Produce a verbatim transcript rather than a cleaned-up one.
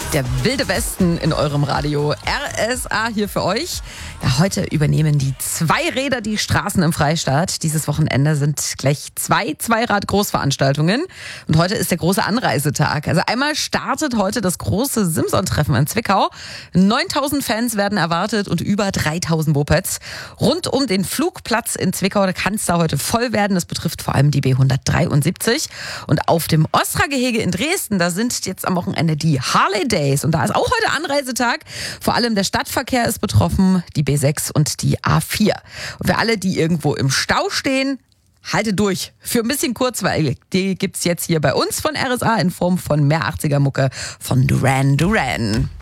Der wilde Westen in eurem Radio. R S A hier für euch. Ja, heute übernehmen die Zweiräder die Straßen im Freistaat. Dieses Wochenende sind gleich zwei Zweirad-Großveranstaltungen. Und heute ist der große Anreisetag. Also einmal startet heute das große Simson-Treffen in Zwickau. neuntausend Fans werden erwartet und über dreitausend Mopeds. Rund um den Flugplatz in Zwickau, da kann es da heute voll werden. Das betrifft vor allem die B hundertdreiundsiebzig. Und auf dem Ostra-Gehege in Dresden, da sind jetzt am Wochenende die Harley Days. Und da ist auch heute Anreisetag. Vor allem der Stadtverkehr ist betroffen, die B sechs und die A vier. Und für alle, die irgendwo im Stau stehen, haltet durch. Für ein bisschen Kurzweil, die gibt's jetzt hier bei uns von R S A in Form von mehr achtziger Mucke von Duran Duran.